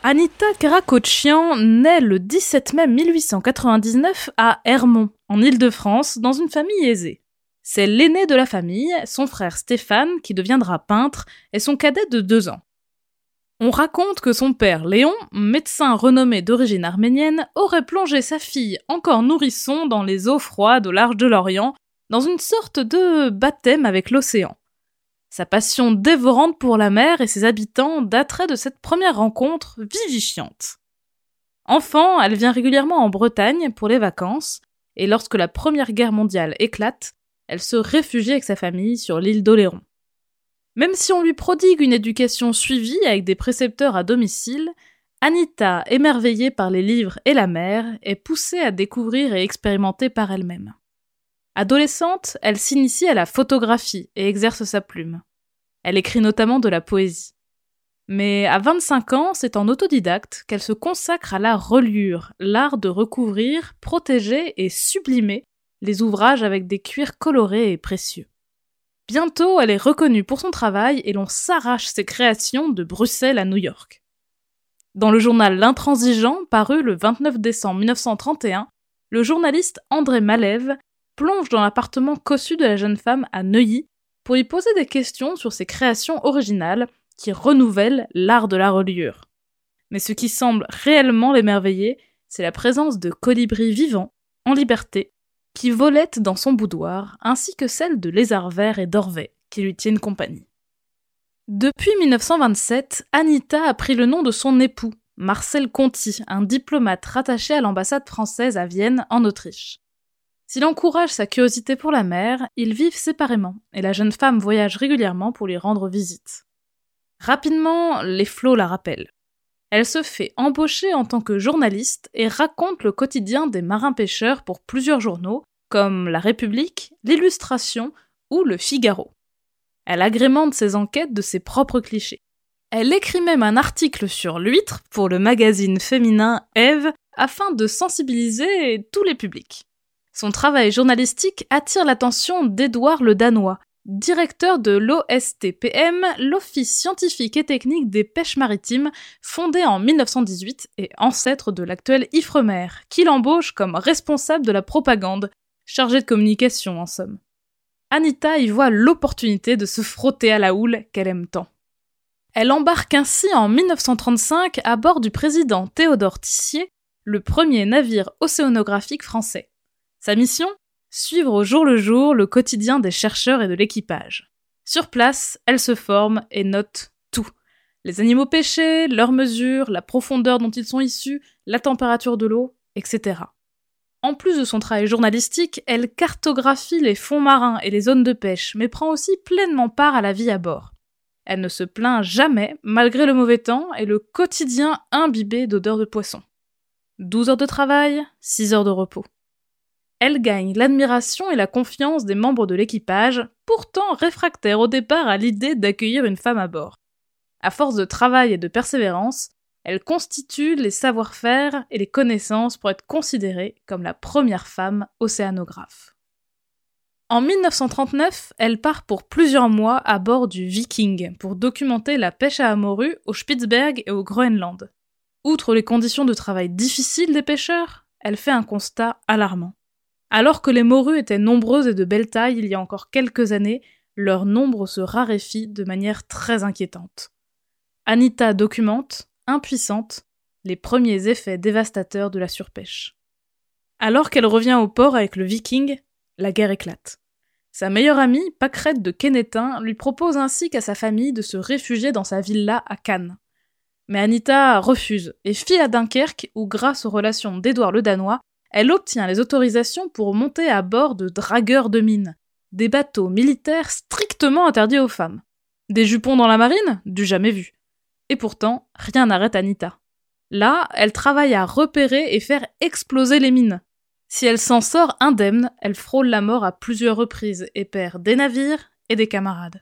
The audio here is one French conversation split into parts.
Anita Karakochian naît le 17 mai 1899 à Hermont, en Île-de-France, dans une famille aisée. C'est l'aîné de la famille, son frère Stéphane, qui deviendra peintre, est son cadet de 2 ans. On raconte que son père Léon, médecin renommé d'origine arménienne, aurait plongé sa fille, encore nourrisson, dans les eaux froides au large de l'Orient, dans une sorte de baptême avec l'océan. Sa passion dévorante pour la mer et ses habitants daterait de cette première rencontre vivifiante. Enfant, elle vient régulièrement en Bretagne pour les vacances, et lorsque la Première Guerre mondiale éclate, elle se réfugie avec sa famille sur l'île d'Oléron. Même si on lui prodigue une éducation suivie avec des précepteurs à domicile, Anita, émerveillée par les livres et la mer, est poussée à découvrir et expérimenter par elle-même. Adolescente, elle s'initie à la photographie et exerce sa plume. Elle écrit notamment de la poésie. Mais à 25 ans, c'est en autodidacte qu'elle se consacre à la reliure, l'art de recouvrir, protéger et sublimer les ouvrages avec des cuirs colorés et précieux. Bientôt, elle est reconnue pour son travail et l'on s'arrache ses créations de Bruxelles à New York. Dans le journal L'Intransigeant, paru le 29 décembre 1931, le journaliste André Malève plonge dans l'appartement cossu de la jeune femme à Neuilly pour y poser des questions sur ses créations originales qui renouvellent l'art de la reliure. Mais ce qui semble réellement l'émerveiller, c'est la présence de colibris vivants, en liberté, qui volettent dans son boudoir, ainsi que celle de lézards verts et d'orvets qui lui tiennent compagnie. Depuis 1927, Anita a pris le nom de son époux, Marcel Conti, un diplomate rattaché à l'ambassade française à Vienne, en Autriche. S'il encourage sa curiosité pour la mer, ils vivent séparément, et la jeune femme voyage régulièrement pour lui rendre visite. Rapidement, les flots la rappellent. Elle se fait embaucher en tant que journaliste et raconte le quotidien des marins-pêcheurs pour plusieurs journaux, comme La République, L'Illustration ou Le Figaro. Elle agrémente ses enquêtes de ses propres clichés. Elle écrit même un article sur l'huître pour le magazine féminin Ève afin de sensibiliser tous les publics. Son travail journalistique attire l'attention d'Édouard le Danois, directeur de l'OSTPM, l'Office scientifique et technique des pêches maritimes, fondé en 1918 et ancêtre de l'actuel Ifremer, qui l'embauche comme responsable de la propagande, chargé de communication en somme. Anita y voit l'opportunité de se frotter à la houle qu'elle aime tant. Elle embarque ainsi en 1935 à bord du président Théodore Tissier, le premier navire océanographique français. Sa mission ? Suivre au jour le jour le quotidien des chercheurs et de l'équipage. Sur place, elle se forme et note tout. Les animaux pêchés, leurs mesures, la profondeur dont ils sont issus, la température de l'eau, etc. En plus de son travail journalistique, elle cartographie les fonds marins et les zones de pêche, mais prend aussi pleinement part à la vie à bord. Elle ne se plaint jamais, malgré le mauvais temps et le quotidien imbibé d'odeurs de poisson. 12 heures de travail, 6 heures de repos. Elle gagne l'admiration et la confiance des membres de l'équipage, pourtant réfractaires au départ à l'idée d'accueillir une femme à bord. À force de travail et de persévérance, elle constitue les savoir-faire et les connaissances pour être considérée comme la première femme océanographe. En 1939, elle part pour plusieurs mois à bord du Viking pour documenter la pêche à morue au Spitzberg et au Groenland. Outre les conditions de travail difficiles des pêcheurs, elle fait un constat alarmant. Alors que les morues étaient nombreuses et de belle taille il y a encore quelques années, leur nombre se raréfie de manière très inquiétante. Anita documente, impuissante, les premiers effets dévastateurs de la surpêche. Alors qu'elle revient au port avec le Viking, la guerre éclate. Sa meilleure amie, Pâquerette de Quénétain, lui propose ainsi qu'à sa famille de se réfugier dans sa villa à Cannes. Mais Anita refuse et file à Dunkerque où, grâce aux relations d'Édouard le Danois, elle obtient les autorisations pour monter à bord de dragueurs de mines, des bateaux militaires strictement interdits aux femmes. Des jupons dans la marine ? Du jamais vu. Et pourtant, rien n'arrête Anita. Là, elle travaille à repérer et faire exploser les mines. Si elle s'en sort indemne, elle frôle la mort à plusieurs reprises et perd des navires et des camarades.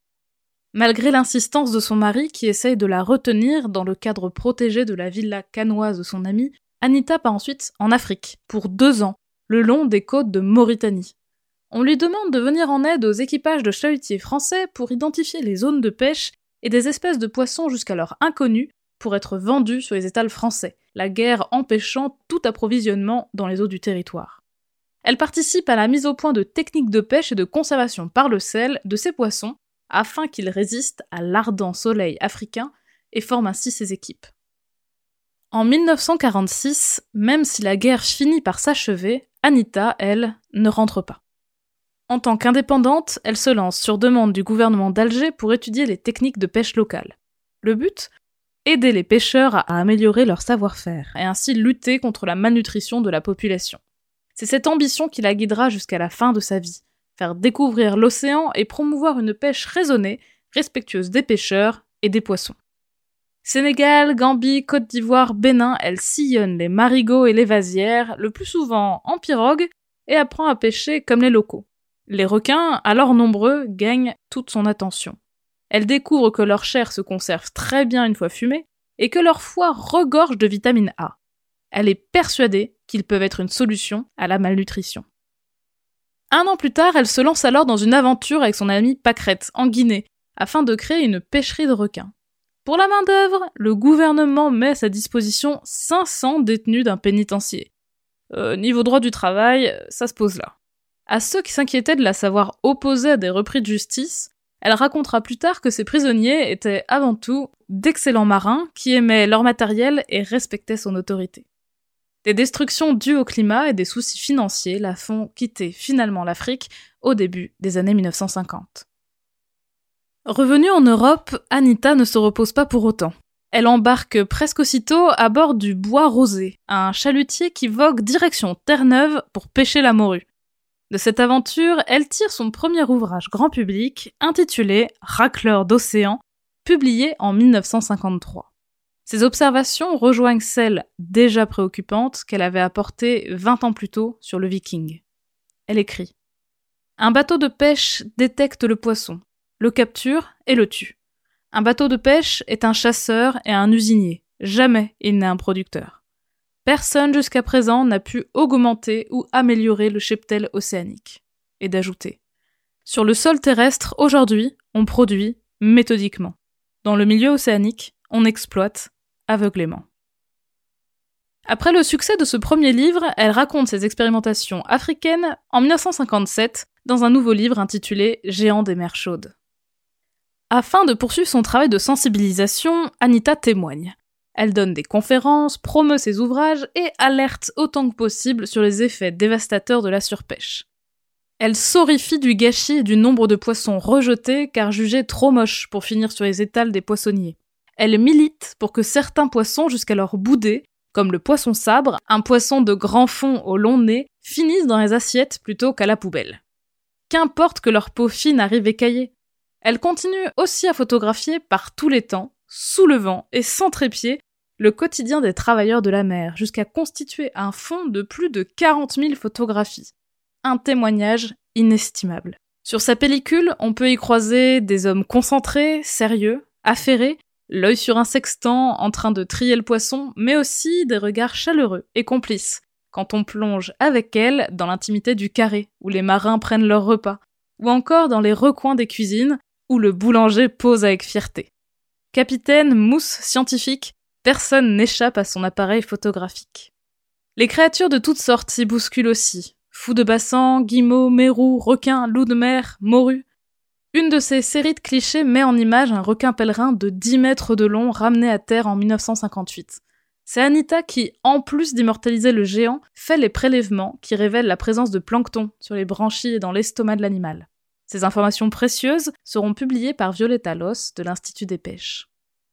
Malgré l'insistance de son mari qui essaye de la retenir dans le cadre protégé de la villa cannoise de son amie, Anita part ensuite en Afrique, pour 2 ans, le long des côtes de Mauritanie. On lui demande de venir en aide aux équipages de chalutiers français pour identifier les zones de pêche et des espèces de poissons jusqu'alors inconnues, pour être vendus sur les étals français, la guerre empêchant tout approvisionnement dans les eaux du territoire. Elle participe à la mise au point de techniques de pêche et de conservation par le sel de ces poissons afin qu'ils résistent à l'ardent soleil africain et forment ainsi ses équipes. En 1946, même si la guerre finit par s'achever, Anita, elle, ne rentre pas. En tant qu'indépendante, elle se lance sur demande du gouvernement d'Alger pour étudier les techniques de pêche locales. Le but ? Aider les pêcheurs à améliorer leur savoir-faire et ainsi lutter contre la malnutrition de la population. C'est cette ambition qui la guidera jusqu'à la fin de sa vie, faire découvrir l'océan et promouvoir une pêche raisonnée, respectueuse des pêcheurs et des poissons. Sénégal, Gambie, Côte d'Ivoire, Bénin, elle sillonne les marigots et les vasières, le plus souvent en pirogue, et apprend à pêcher comme les locaux. Les requins, alors nombreux, gagnent toute son attention. Elle découvre que leur chair se conserve très bien une fois fumée, et que leur foie regorge de vitamine A. Elle est persuadée qu'ils peuvent être une solution à la malnutrition. 1 an plus tard, elle se lance alors dans une aventure avec son amie Pâquerette, en Guinée, afin de créer une pêcherie de requins. Pour la main-d'œuvre, le gouvernement met à sa disposition 500 détenus d'un pénitencier. Niveau droit du travail, ça se pose là. À ceux qui s'inquiétaient de la savoir opposée à des repris de justice, elle racontera plus tard que ces prisonniers étaient avant tout d'excellents marins qui aimaient leur matériel et respectaient son autorité. Des destructions dues au climat et des soucis financiers la font quitter finalement l'Afrique au début des années 1950. Revenue en Europe, Anita ne se repose pas pour autant. Elle embarque presque aussitôt à bord du Bois Rosé, un chalutier qui vogue direction Terre-Neuve pour pêcher la morue. De cette aventure, elle tire son premier ouvrage grand public, intitulé « Racleur d'océan », publié en 1953. Ses observations rejoignent celles déjà préoccupantes qu'elle avait apportées 20 ans plus tôt sur le Viking. Elle écrit « Un bateau de pêche détecte le poisson, le capture et le tue. Un bateau de pêche est un chasseur et un usinier, jamais il n'est un producteur. Personne jusqu'à présent n'a pu augmenter ou améliorer le cheptel océanique. » Et d'ajouter « Sur le sol terrestre, aujourd'hui, on produit méthodiquement. Dans le milieu océanique, on exploite aveuglément. » Après le succès de ce premier livre, elle raconte ses expérimentations africaines en 1957 dans un nouveau livre intitulé « Géants des mers chaudes ». Afin de poursuivre son travail de sensibilisation, Anita témoigne. Elle donne des conférences, promeut ses ouvrages et alerte autant que possible sur les effets dévastateurs de la surpêche. Elle s'horrifie du gâchis et du nombre de poissons rejetés car jugés trop moches pour finir sur les étals des poissonniers. Elle milite pour que certains poissons jusqu'alors boudés, comme le poisson sabre, un poisson de grand fond au long nez, finissent dans les assiettes plutôt qu'à la poubelle. Qu'importe que leur peau fine arrive écaillée. Elle continue aussi à photographier par tous les temps, sous le vent et sans trépied, le quotidien des travailleurs de la mer, jusqu'à constituer un fonds de plus de 40 000 photographies. Un témoignage inestimable. Sur sa pellicule, on peut y croiser des hommes concentrés, sérieux, affairés, l'œil sur un sextant en train de trier le poisson, mais aussi des regards chaleureux et complices, quand on plonge avec elle dans l'intimité du carré, où les marins prennent leur repas, ou encore dans les recoins des cuisines, où le boulanger pose avec fierté. Capitaine, mousse, scientifique, personne n'échappe à son appareil photographique. Les créatures de toutes sortes s'y bousculent aussi. Fous de bassin, guillemots, mérous, requins, loups de mer, morues. Une de ces séries de clichés met en image un requin pèlerin de 10 mètres de long ramené à terre en 1958. C'est Anita qui, en plus d'immortaliser le géant, fait les prélèvements qui révèlent la présence de plancton sur les branchies et dans l'estomac de l'animal. Ces informations précieuses seront publiées par Violetta Loss de l'Institut des pêches.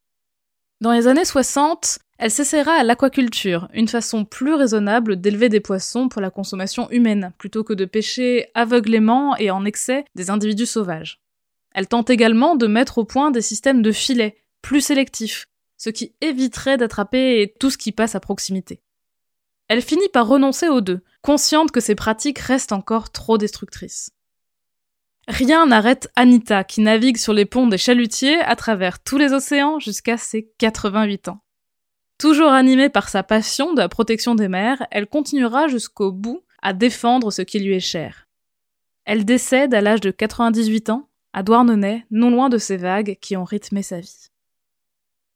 Dans les années 60, elle s'essaiera à l'aquaculture, une façon plus raisonnable d'élever des poissons pour la consommation humaine, plutôt que de pêcher aveuglément et en excès des individus sauvages. Elle tente également de mettre au point des systèmes de filets, plus sélectifs, ce qui éviterait d'attraper tout ce qui passe à proximité. Elle finit par renoncer aux deux, consciente que ces pratiques restent encore trop destructrices. Rien n'arrête Anita, qui navigue sur les ponts des chalutiers à travers tous les océans jusqu'à ses 88 ans. Toujours animée par sa passion de la protection des mers, elle continuera jusqu'au bout à défendre ce qui lui est cher. Elle décède à l'âge de 98 ans, à Douarnenez, non loin de ces vagues qui ont rythmé sa vie.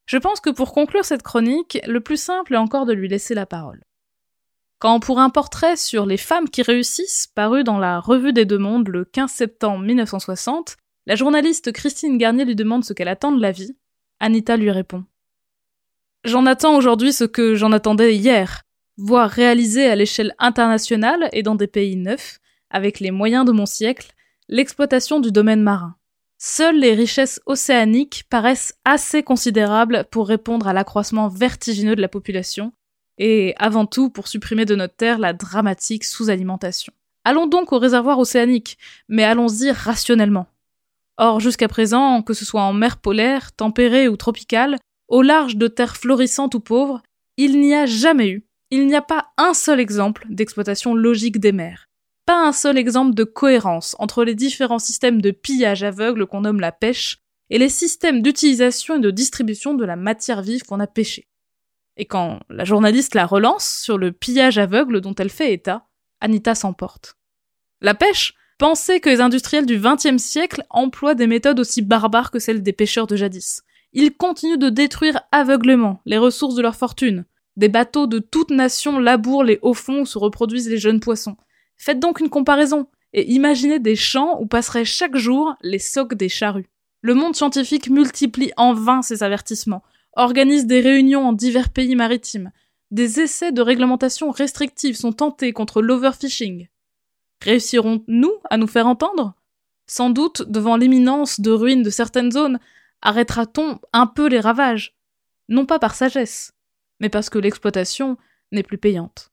Je pense que pour conclure cette chronique, le plus simple est encore de lui laisser la parole. Quand pour un portrait sur les femmes qui réussissent, paru dans la Revue des Deux Mondes le 15 septembre 1960, la journaliste Christine Garnier lui demande ce qu'elle attend de la vie, Anita lui répond « J'en attends aujourd'hui ce que j'en attendais hier, voir réaliser à l'échelle internationale et dans des pays neufs, avec les moyens de mon siècle, l'exploitation du domaine marin. Seules les richesses océaniques paraissent assez considérables pour répondre à l'accroissement vertigineux de la population, et avant tout pour supprimer de notre terre la dramatique sous-alimentation. Allons donc au réservoir océanique, mais allons-y rationnellement. Or, jusqu'à présent, que ce soit en mer polaire, tempérée ou tropicale, au large de terres florissantes ou pauvres, il n'y a pas un seul exemple d'exploitation logique des mers. Pas un seul exemple de cohérence entre les différents systèmes de pillage aveugle qu'on nomme la pêche et les systèmes d'utilisation et de distribution de la matière vive qu'on a pêchée. Et quand la journaliste la relance sur le pillage aveugle dont elle fait état, Anita s'emporte. La pêche, pensez que les industriels du XXe siècle emploient des méthodes aussi barbares que celles des pêcheurs de jadis. Ils continuent de détruire aveuglément les ressources de leur fortune. Des bateaux de toute nation labourent les hauts fonds où se reproduisent les jeunes poissons. Faites donc une comparaison, et imaginez des champs où passeraient chaque jour les socs des charrues. Le monde scientifique multiplie en vain ces avertissements, organise des réunions en divers pays maritimes. Des essais de réglementation restrictive sont tentés contre l'overfishing. Réussirons-nous à nous faire entendre ? Sans doute, devant l'imminence de ruines de certaines zones, arrêtera-t-on un peu les ravages ? Non pas par sagesse, mais parce que l'exploitation n'est plus payante.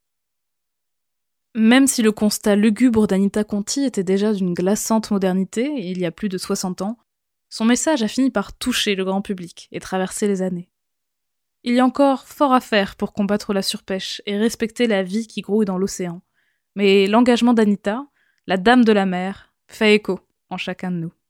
Même si le constat lugubre d'Anita Conti était déjà d'une glaçante modernité, il y a plus de 60 ans, son message a fini par toucher le grand public et traverser les années. Il y a encore fort à faire pour combattre la surpêche et respecter la vie qui grouille dans l'océan. Mais l'engagement d'Anita, la dame de la mer, fait écho en chacun de nous.